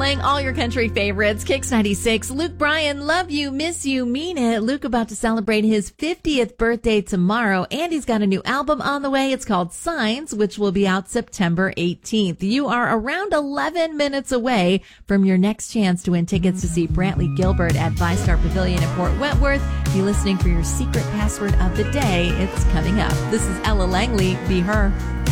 playing all your country favorites. Kicks 96. Luke Bryan, love you, miss you, mean it. Luke about to celebrate his 50th birthday tomorrow, and he's got a new album on the way. It's called Signs, which will be out September 18th. You are around 11 minutes away from your next chance to win tickets to see Brantley Gilbert at ViStar Pavilion in Port Wentworth. Be listening for your secret password of the day. It's coming up. This is Ella Langley. Be her.